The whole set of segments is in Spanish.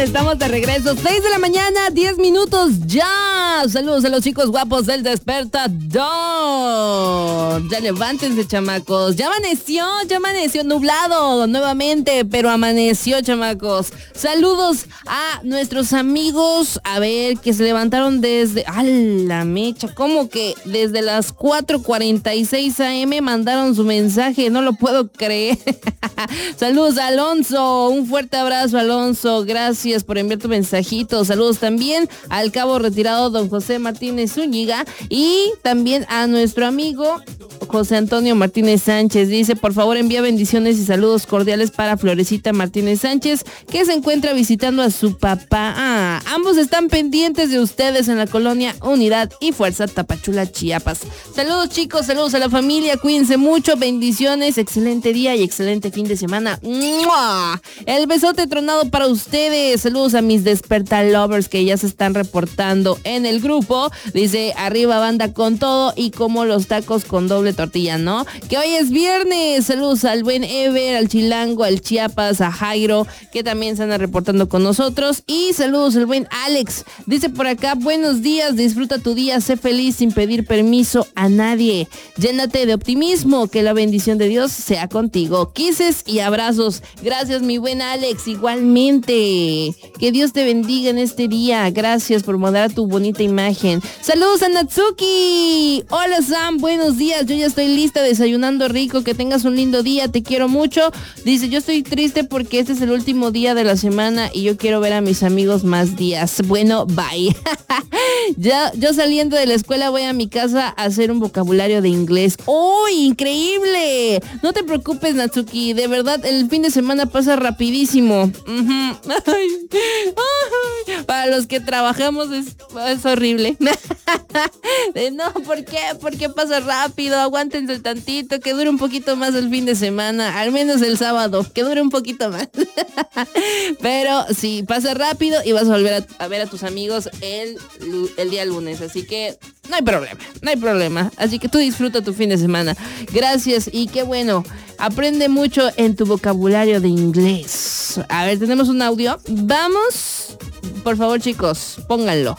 Estamos de regreso, 6 de la mañana, 10 minutos ya. Saludos a los chicos guapos del despertador. Ya levántense, chamacos. Ya amaneció nublado nuevamente, pero amaneció, chamacos. Saludos a nuestros amigos, a ver, que se levantaron desde... ¡A la mecha! ¿Cómo que desde las 4:46 a.m. mandaron su mensaje? No lo puedo creer. Saludos a Alonso, un fuerte abrazo, Alonso, gracias por enviar tu mensajito. Saludos también al cabo retirado don José Martínez Zúñiga y también a nuestro amigo José Antonio Martínez Sánchez. Dice, por favor envía bendiciones y saludos cordiales para Florecita Martínez Sánchez, que se encuentra visitando a su papá. Ambos están pendientes de ustedes en la colonia Unidad y Fuerza Tapachula, Chiapas. Saludos, chicos, saludos a la familia, cuídense mucho, bendiciones, excelente día y excelente fin de semana. ¡Mua! El besote tronado para ustedes. Saludos a mis despertar lovers que ya se están reportando en el grupo. Dice, arriba banda con todo y como los tacos con doble tortilla, ¿no? Que hoy es viernes. Saludos al buen Ever, al Chilango, al Chiapas, a Jairo, que también se andan reportando con nosotros. Y saludos al buen Alex. Dice por acá, buenos días, disfruta tu día, sé feliz sin pedir permiso a nadie. Llénate de optimismo, que la bendición de Dios sea contigo. Kisses y abrazos. Gracias, mi buen Alex, igualmente. Que Dios te bendiga en este día. Gracias por moderar tu bonita imagen. Saludos a Natsuki. Hola Sam, buenos días. Yo ya estoy lista, desayunando rico. Que tengas un lindo día, te quiero mucho. Dice, yo estoy triste porque este es el último día de la semana y yo quiero ver a mis amigos más días. Bueno, bye. Yo saliendo de la escuela voy a mi casa a hacer un vocabulario de inglés. ¡Uy, increíble! No te preocupes, Natsuki, de verdad el fin de semana pasa rapidísimo. Uh-huh. Ay. Para los que trabajamos es horrible. No, ¿por qué? ¿Por qué pasa rápido? Aguántense tantito, que dure un poquito más el fin de semana, al menos el sábado, que dure un poquito más. Pero sí, pasa rápido y vas a volver a ver a tus amigos el día lunes, así que no hay problema. Así que tú disfruta tu fin de semana. Gracias y qué bueno. Aprende mucho en tu vocabulario de inglés. A ver, tenemos un audio. Vamos. Por favor, chicos, pónganlo.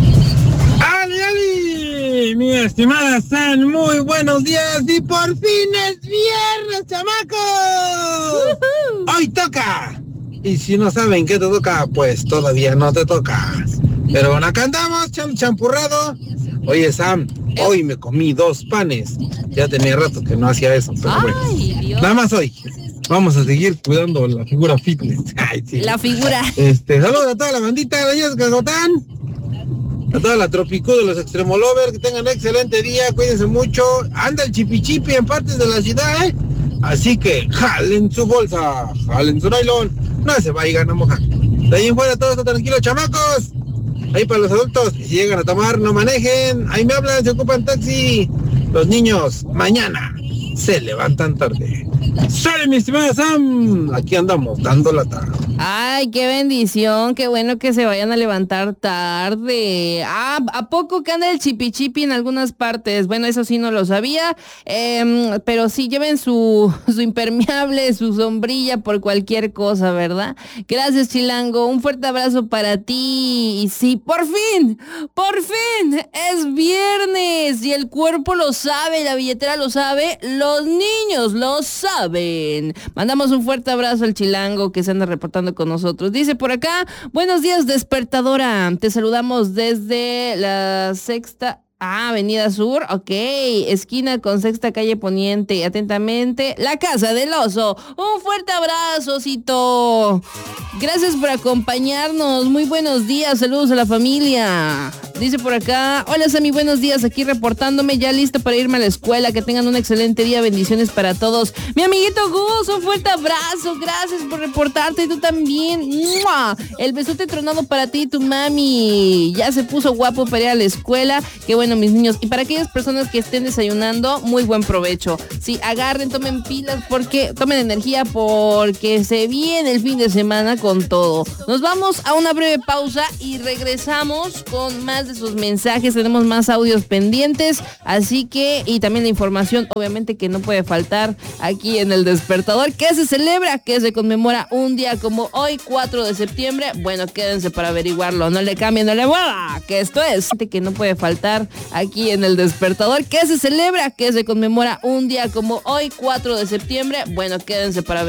¡Ali! Mi estimada San, muy buenos días y por fin es viernes, chamacos. ¡Uh-huh! Hoy toca. Y si no saben qué te toca, pues todavía no te toca. Pero bueno, acá andamos, champurrado. Oye, Sam, hoy me comí 2 panes. Ya tenía rato que no hacía eso, pero bueno. Dios. Nada más hoy. Vamos a seguir cuidando la figura fitness. Ay, sí. La figura. Saludos a toda la bandita de Ellas Cagotán. A toda la Tropicú de los Extremo Lovers. Que tengan excelente día, cuídense mucho. Anda el chipichipi en partes de la ciudad, ¿eh? Así que jalen su bolsa, jalen su nylon. No se vayan a mojar. De ahí en fuera todo está tranquilo, chamacos. Ahí para los adultos, si llegan a tomar, no manejen. Ahí me hablan, se ocupan taxi. Los niños, mañana se levantan tarde. ¡Sale, mi estimada Sam! Aquí andamos, dando la tarde. Ay, qué bendición, qué bueno que se vayan a levantar tarde. ¿A poco que anda el chipichipi en algunas partes? Bueno, eso sí no lo sabía, pero sí lleven su impermeable, su sombrilla por cualquier cosa, ¿verdad? Gracias, Chilango, un fuerte abrazo para ti. Y sí, por fin, es viernes y el cuerpo lo sabe, la billetera lo sabe, los niños lo saben. Mandamos un fuerte abrazo al Chilango que se anda reportando con nosotros. Dice por acá, buenos días, despertadora. Te saludamos desde la Sexta Avenida Sur, ok, esquina con Sexta Calle Poniente. Atentamente, la Casa del Oso. Un fuerte abrazo, Cito. Gracias por acompañarnos. Muy buenos días, saludos a la familia. Dice por acá, hola Sammy, buenos días, aquí reportándome, ya listo para irme a la escuela, que tengan un excelente día, bendiciones para todos. Mi amiguito Gus, un fuerte abrazo, gracias por reportarte, y tú también. ¡Mua! El besote tronado para ti y tu mami, ya se puso guapo para ir a la escuela, qué bueno mis niños, y para aquellas personas que estén desayunando, muy buen provecho. Sí, agarren, tomen pilas, tomen energía, porque se viene el fin de semana con todo. Nos vamos a una breve pausa y regresamos con más más de sus mensajes, tenemos más audios pendientes, así que, y también la información, obviamente, que no puede faltar aquí en El Despertador. ¿Qué se celebra? ¿Qué se conmemora un día como hoy, 4 de septiembre? Bueno, quédense para averiguarlo, no le cambien, no le mueva, que esto es que no puede faltar aquí en El Despertador. ¿Qué se celebra? ¿Qué se conmemora un día como hoy, 4 de septiembre? Bueno, quédense para